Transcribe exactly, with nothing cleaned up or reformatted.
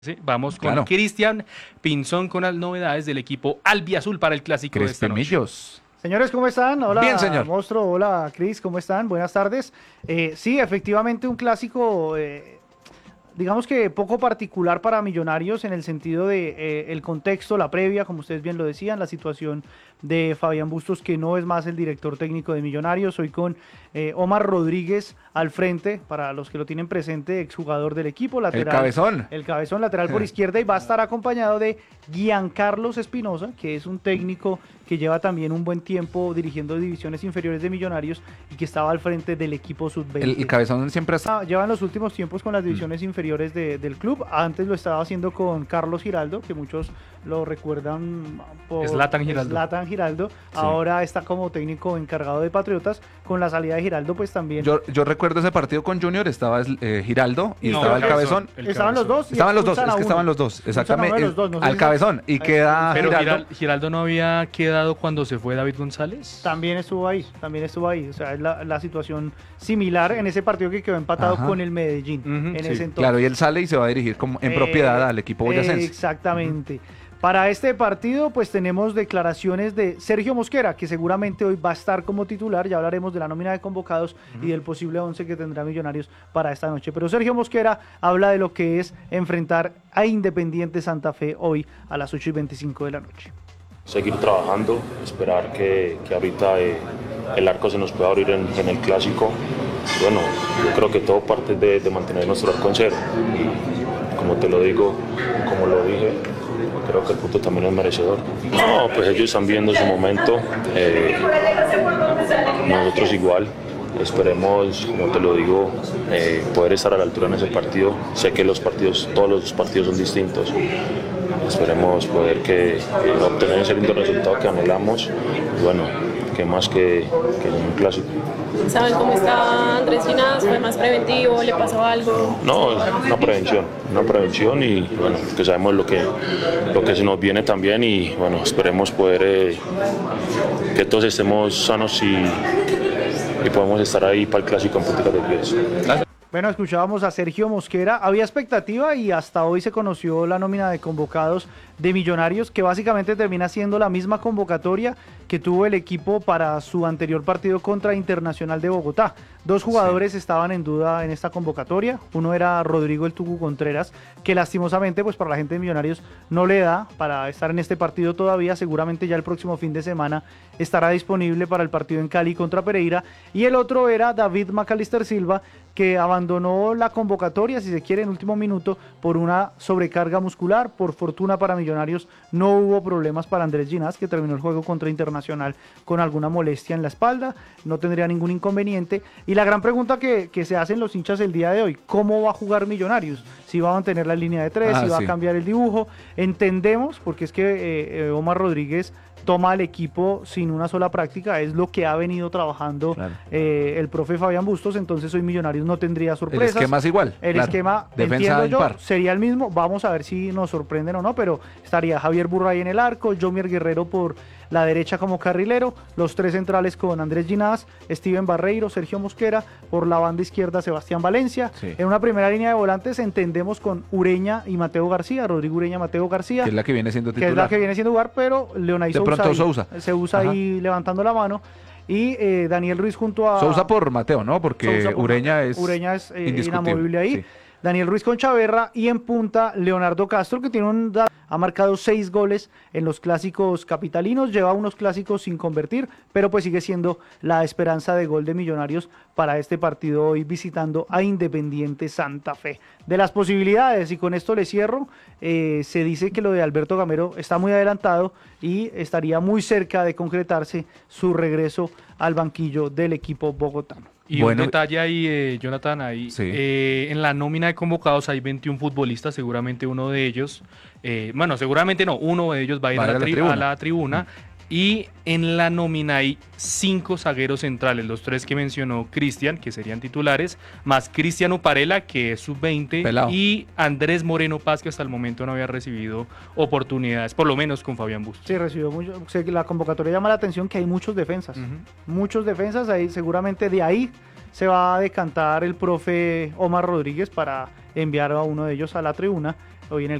Sí, vamos con Claro. Cristian Pinzón con las novedades del equipo albiazul para el clásico de esta noche. Crespimillos. Señores, ¿cómo están? Hola, Bien, señor. Monstruo, hola, Cris, ¿cómo están? Buenas tardes. Eh, sí, efectivamente un clásico, eh, digamos que poco particular para Millonarios en el sentido de eh, el contexto, la previa, como ustedes bien lo decían, la situación de Fabián Bustos, que no es más el director técnico de Millonarios. Hoy con eh, Omar Rodríguez al frente, para los que lo tienen presente, exjugador del equipo, lateral. El cabezón. El cabezón lateral por izquierda, y va a estar acompañado de Giancarlos Espinosa, que es un técnico que lleva también un buen tiempo dirigiendo divisiones inferiores de Millonarios y que estaba al frente del equipo sub veinte. El, el cabezón siempre está. Ah, llevan los últimos tiempos con las divisiones mm. inferiores de, del club. Antes lo estaba haciendo con Carlos Giraldo, que muchos lo recuerdan por Zlatan Giraldo. Zlatan Giraldo. Sí. Ahora está como técnico encargado de Patriotas. Con la salida de Giraldo, pues también. Yo, yo recuerdo ese partido con Junior, estaba eh, Giraldo y No, estaba el el cabezón. cabezón. El estaban los dos. y Estaban los dos, expulsan es a que uno. estaban los dos, Expulsan a exactamente. uno de los dos, no sé al si- cabezón. Y queda Pero Giraldo. Giral- Giraldo no había quedado cuando se fue David González. También estuvo ahí, también estuvo ahí. O sea, es la, la situación similar en ese partido que quedó empatado Ajá. con el Medellín. Ujú, en sí. ese entonces. Claro, y él sale y se va a dirigir como en Eh, propiedad al equipo boyacense. Exactamente. Uh-huh. Para este partido, pues tenemos declaraciones de Sergio Mosquera, que seguramente hoy va a estar como titular. Ya hablaremos de la nómina de convocados uh-huh. y del posible once que tendrá Millonarios para esta noche. Pero Sergio Mosquera habla de lo que es enfrentar a Independiente Santa Fe hoy a las ocho y veinticinco de la noche. Seguir trabajando, esperar que, que ahorita eh, el arco se nos pueda abrir en, en el clásico. Bueno, yo creo que todo parte de, de mantener nuestro arco en cero. Y como te lo digo, como lo dije, creo que el punto también es merecedor. No, pues ellos están viendo su momento, eh, nosotros igual. Esperemos, como te lo digo, eh, poder estar a la altura en ese partido. Sé que los partidos, todos los partidos son distintos. Esperemos poder que, que obtener ese lindo resultado que anhelamos. Y bueno, que más que, que en un clásico. ¿Saben cómo está Andrés Ginás? ¿Fue más preventivo? ¿Le pasó algo? No, una prevención, una prevención y bueno, que sabemos lo que, lo que se nos viene también y bueno, esperemos poder eh, que todos estemos sanos y, y podemos estar ahí para el clásico en puntitas de pies. Bueno, escuchábamos a Sergio Mosquera. Había expectativa y hasta hoy se conoció la nómina de convocados de Millonarios, que básicamente termina siendo la misma convocatoria que tuvo el equipo para su anterior partido contra Internacional de Bogotá. Dos jugadores sí. estaban en duda en esta convocatoria. Uno era Rodrigo El Tucu Contreras, que lastimosamente pues para la gente de Millonarios no le da para estar en este partido todavía. Seguramente ya el próximo fin de semana estará disponible para el partido en Cali contra Pereira. Y el otro era David Macalister Silva, que abandonó la convocatoria, si se quiere, en último minuto por una sobrecarga muscular. Por fortuna para Millonarios no hubo problemas para Andrés Ginás, que terminó el juego contra Internacional con alguna molestia en la espalda, no tendría ningún inconveniente. Y la gran pregunta que, que se hacen los hinchas el día de hoy: ¿cómo va a jugar Millonarios? Si va a mantener la línea de tres, ah, si va sí. a cambiar el dibujo. Entendemos, porque es que eh, eh, Omar Rodríguez toma al equipo sin una sola práctica, es lo que ha venido trabajando claro. eh, el profe Fabián Bustos. Entonces hoy Millonarios no tendría sorpresas. El esquema es igual. El claro. esquema, defensa entiendo yo, impar. sería el mismo. Vamos a ver si nos sorprenden o no, pero estaría Javier Burray en el arco, Jomier Guerrero por la derecha como carrilero, los tres centrales con Andrés Ginás, Steven Barreiro, Sergio Mosquera, por la banda izquierda Sebastián Valencia. Sí. En una primera línea de volantes entendemos con Ureña y Mateo García, Rodrigo Ureña, Mateo García. Que es la que viene siendo titular. Que es la que viene siendo jugar, pero Leonay Sousa, pronto ahí, Sousa se usa Ajá. ahí levantando la mano. Y eh, Daniel Ruiz junto a... Sousa por Mateo, ¿no? Porque por Ureña Mateo. es Ureña es eh, inamovible ahí. Sí. Daniel Ruiz con Chaverra y en punta Leonardo Castro, que tiene un ha marcado seis goles en los clásicos capitalinos, lleva unos clásicos sin convertir, pero pues sigue siendo la esperanza de gol de Millonarios para este partido hoy visitando a Independiente Santa Fe. De las posibilidades, y con esto le cierro, eh, se dice que lo de Alberto Gamero está muy adelantado y estaría muy cerca de concretarse su regreso al banquillo del equipo bogotano. Y bueno, un detalle ahí, eh, Jonathan, ahí sí. eh, en la nómina de convocados hay veintiún futbolistas, seguramente uno de ellos, eh, bueno, seguramente no, uno de ellos va a ir va a, la, tri- a la tribuna, mm. y en la nómina hay cinco zagueros centrales, los tres que mencionó Cristian, que serían titulares, más Cristian Uparela, que es sub veinte, Pelao. Y Andrés Moreno Paz, que hasta el momento no había recibido oportunidades, por lo menos con Fabián Bustos. Sí, recibió mucho, la convocatoria llama la atención que hay muchos defensas, uh-huh. muchos defensas, ahí seguramente de ahí se va a decantar el profe Omar Rodríguez para enviar a uno de ellos a la tribuna. hoy en el